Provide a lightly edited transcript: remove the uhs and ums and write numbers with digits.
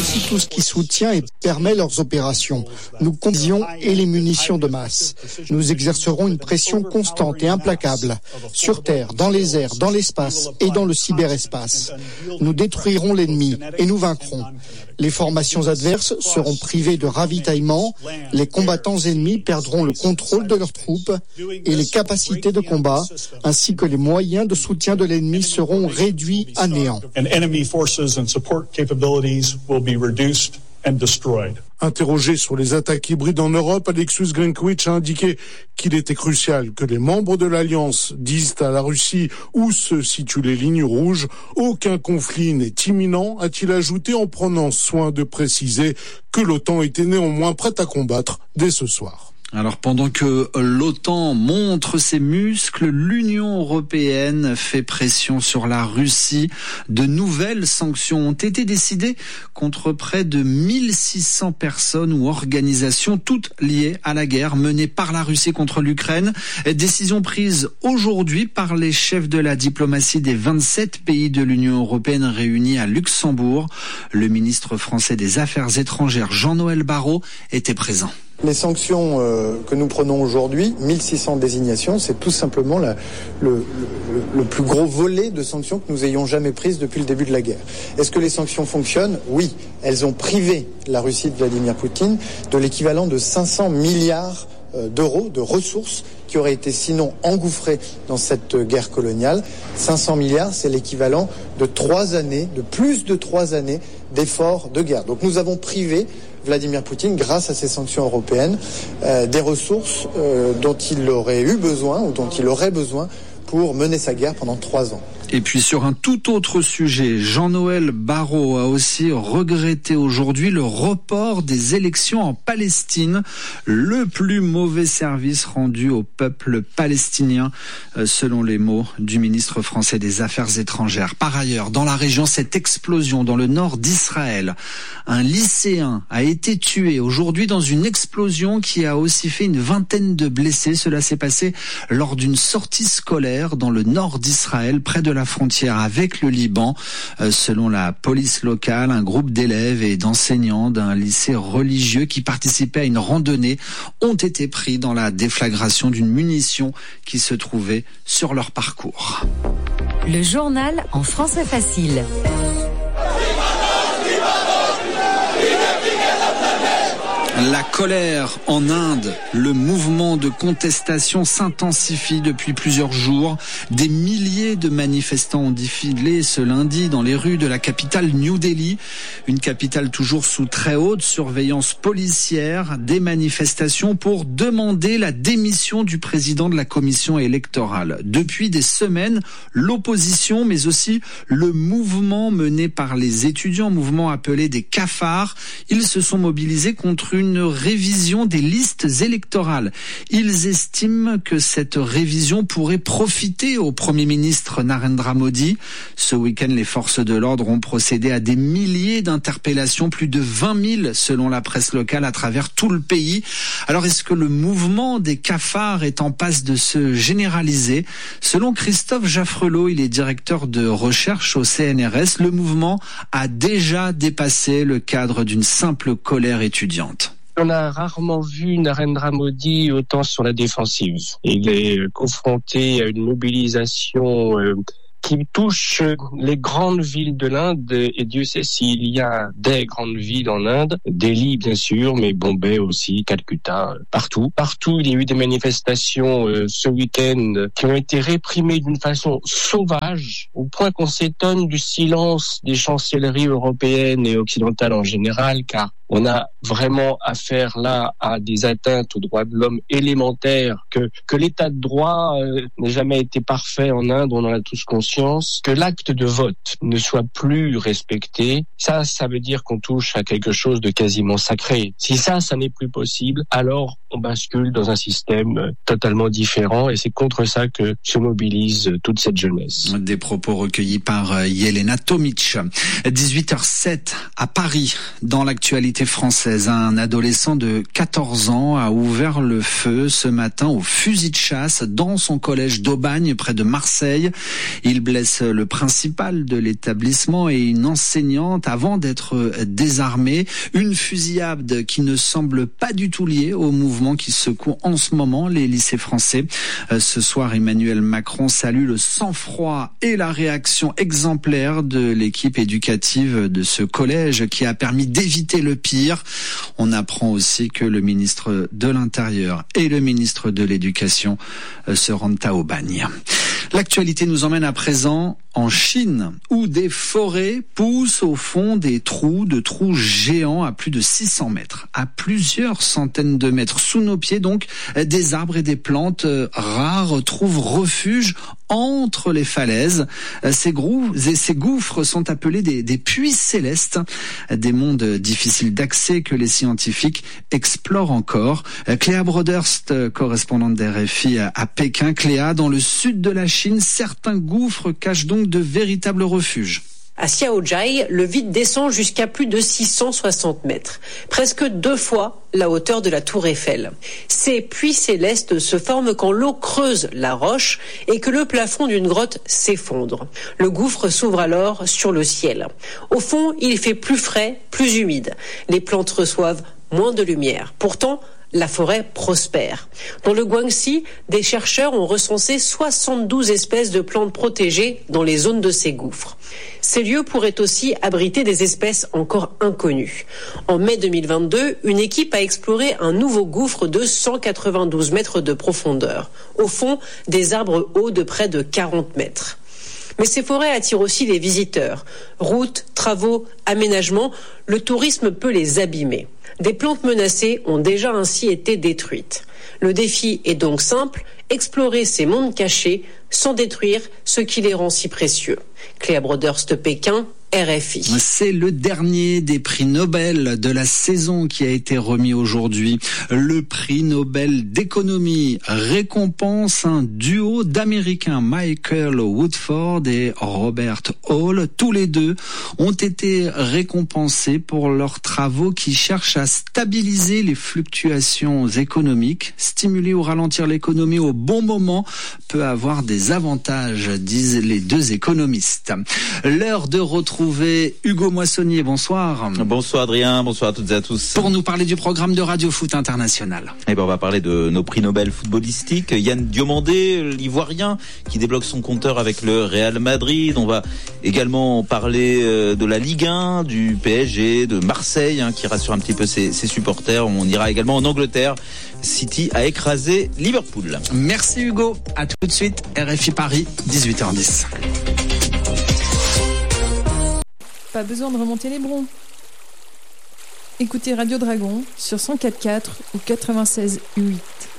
aussi tout ce qui soutient et permet leurs opérations. Nous conditions et les munitions de masse. Nous exercerons une pression constante et implacable sur terre, dans les airs, dans l'espace et dans le cyberespace. Nous détruirons l'ennemi et nous vaincrons. Les formations adverses seront privées de ravitaillement, les combattants ennemis perdront le contrôle de leurs troupes et les capacités de combat, ainsi que les moyens de soutien de l'ennemi seront réduits à néant. Interrogé sur les attaques hybrides en Europe, Aleksius Grynkewicz a indiqué qu'il était crucial que les membres de l'Alliance disent à la Russie où se situent les lignes rouges. Aucun conflit n'est imminent, a-t-il ajouté en prenant soin de préciser que l'OTAN était néanmoins prête à combattre dès ce soir. Alors pendant que l'OTAN montre ses muscles, l'Union européenne fait pression sur la Russie. De nouvelles sanctions ont été décidées contre près de 1600 personnes ou organisations, toutes liées à la guerre menée par la Russie contre l'Ukraine. Décision prise aujourd'hui par les chefs de la diplomatie des 27 pays de l'Union européenne réunis à Luxembourg. Le ministre français des Affaires étrangères, Jean-Noël Barrot, était présent. Les sanctions que nous prenons aujourd'hui, 1600 désignations, c'est tout simplement le plus gros volet de sanctions que nous ayons jamais prises depuis le début de la guerre. Est-ce que les sanctions fonctionnent ? Oui. Elles ont privé la Russie de Vladimir Poutine de l'équivalent de 500 milliards d'euros de ressources qui auraient été sinon engouffrées dans cette guerre coloniale. 500 milliards, c'est l'équivalent de 3 années, de plus de 3 années d'efforts de guerre. Donc nous avons privé Vladimir Poutine, grâce à ces sanctions européennes, des ressources dont il aurait eu besoin ou dont il aurait besoin pour mener sa guerre pendant 3 ans. Et puis sur un tout autre sujet, Jean-Noël Barrot a aussi regretté aujourd'hui le report des élections en Palestine, le plus mauvais service rendu au peuple palestinien, selon les mots du ministre français des Affaires étrangères. Par ailleurs, dans la région, cette explosion dans le nord d'Israël, un lycéen a été tué aujourd'hui dans une explosion qui a aussi fait une vingtaine de blessés. Cela s'est passé lors d'une sortie scolaire dans le nord d'Israël, près de la frontière avec le Liban. Selon la police locale, un groupe d'élèves et d'enseignants d'un lycée religieux qui participaient à une randonnée ont été pris dans la déflagration d'une munition qui se trouvait sur leur parcours. Le journal en français facile. La colère en Inde, le mouvement de contestation s'intensifie depuis plusieurs jours. Des milliers de manifestants ont défilé ce lundi dans les rues de la capitale New Delhi, une capitale toujours sous très haute surveillance policière. Des manifestations pour demander la démission du président de la commission électorale. Depuis des semaines, l'opposition, mais aussi le mouvement mené par les étudiants, mouvement appelé des cafards, ils se sont mobilisés contre une révision des listes électorales. Ils estiment que cette révision pourrait profiter au Premier ministre Narendra Modi. Ce week-end, les forces de l'ordre ont procédé à des milliers d'interpellations, plus de 20 000 selon la presse locale à travers tout le pays. Alors est-ce que le mouvement des cafards est en passe de se généraliser ? Selon Christophe Jaffrelot, il est directeur de recherche au CNRS, le mouvement a déjà dépassé le cadre d'une simple colère étudiante. On a rarement vu Narendra Modi autant sur la défensive. Il est confronté à une mobilisation qui touche les grandes villes de l'Inde, et Dieu sait s'il y a des grandes villes en Inde, Delhi bien sûr, mais Bombay aussi, Calcutta, partout. Partout, il y a eu des manifestations ce week-end qui ont été réprimées d'une façon sauvage, au point qu'on s'étonne du silence des chancelleries européennes et occidentales en général, car on a vraiment affaire là à des atteintes aux droits de l'homme élémentaires, que l'état de droit n'a jamais été parfait en Inde, on en a tous conscience, que l'acte de vote ne soit plus respecté, ça veut dire qu'on touche à quelque chose de quasiment sacré. Si ça n'est plus possible, alors on bascule dans un système totalement différent, et c'est contre ça que se mobilise toute cette jeunesse. Des propos recueillis par Yelena Tomic. 18h07 à Paris, dans l'actualité française, un adolescent de 14 ans a ouvert le feu ce matin au fusil de chasse dans son collège d'Aubagne près de Marseille. Il Il blesse le principal de l'établissement et une enseignante avant d'être désarmé. Une fusillade qui ne semble pas du tout liée au mouvement qui secoue en ce moment les lycées français. Ce soir, Emmanuel Macron salue le sang-froid et la réaction exemplaire de l'équipe éducative de ce collège qui a permis d'éviter le pire. On apprend aussi que le ministre de l'Intérieur et le ministre de l'Éducation se rendent à Aubagne. L'actualité nous emmène à présent en Chine, où des forêts poussent au fond des trous géants à plus de 600 mètres, à plusieurs centaines de mètres sous nos pieds. Donc, des arbres et des plantes rares trouvent refuge entre les falaises. Ces gouffres sont appelés des puits célestes, des mondes difficiles d'accès que les scientifiques explorent encore. Cléa Broderst, correspondante d'RFI à Pékin. Cléa, dans le sud de la Chine, certains gouffres cachent donc de véritables refuges. À Xiaozhai, le vide descend jusqu'à plus de 660 mètres, presque 2 fois la hauteur de la tour Eiffel. Ces puits célestes se forment quand l'eau creuse la roche et que le plafond d'une grotte s'effondre. Le gouffre s'ouvre alors sur le ciel. Au fond, il fait plus frais, plus humide. Les plantes reçoivent moins de lumière. Pourtant, la forêt prospère. Dans le Guangxi, des chercheurs ont recensé 72 espèces de plantes protégées dans les zones de ces gouffres. Ces lieux pourraient aussi abriter des espèces encore inconnues. En mai 2022, une équipe a exploré un nouveau gouffre de 192 mètres de profondeur. Au fond, des arbres hauts de près de 40 mètres. Mais ces forêts attirent aussi les visiteurs. Routes, travaux, aménagements, le tourisme peut les abîmer. Des plantes menacées ont déjà ainsi été détruites. Le défi est donc simple, explorer ces mondes cachés sans détruire ce qui les rend si précieux. Cléa Broderst, Pékin, RFI. C'est le dernier des prix Nobel de la saison qui a été remis aujourd'hui. Le prix Nobel d'économie récompense un duo d'Américains, Michael Woodford et Robert Hall. Tous les deux ont été récompensés pour leurs travaux qui cherchent à stabiliser les fluctuations économiques. Stimuler ou ralentir l'économie au bon moment peut avoir des avantages, disent les deux économistes. L'heure de retrouver Hugo Moissonnier, bonsoir. Bonsoir Adrien, bonsoir à toutes et à tous. Pour nous parler du programme de Radio Foot International. On va parler de nos prix Nobel footballistiques. Yann Diomandé, l'Ivoirien, qui débloque son compteur avec le Real Madrid. On va également parler de la Ligue 1, du PSG, de Marseille, qui rassure un petit peu ses supporters. On ira également en Angleterre. City a écrasé Liverpool. Merci Hugo, à tout de suite. RFI Paris, 18h10. Pas besoin de remonter les broncs. Écoutez Radio Dragon sur 104.4 ou 96.8.